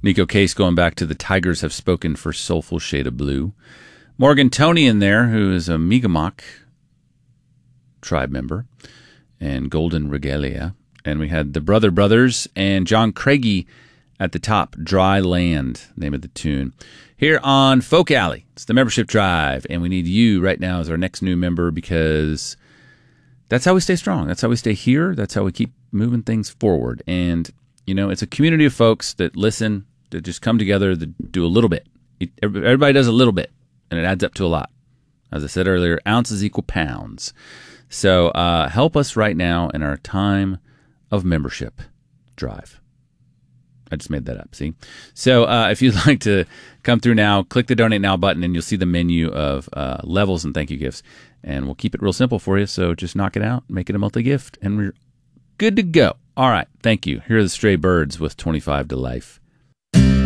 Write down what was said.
Nico Case going back to the Tigers have spoken for Soulful Shade of Blue. Morgan Tony in there, who is a Mi'kmaq tribe member, and Golden Regalia. And we had the Brother Brothers and John Craigie at the top, Dry Land, name of the tune. Here on Folk Alley, it's the membership drive, and we need you right now as our next new member because that's how we stay strong. That's how we stay here. That's how we keep moving things forward. And, you know, it's a community of folks that listen, that just come together, that do a little bit. Everybody does a little bit, and it adds up to a lot. As I said earlier, ounces equal pounds. So help us right now in our time of membership drive. I just made that up, see? So if you'd like to come through now, click the Donate Now button, and you'll see the menu of levels and thank you gifts. And we'll keep it real simple for you, so just knock it out, make it a monthly gift, and we're good to go. All right, thank you. Here are the Stray Birds with 25 to Life.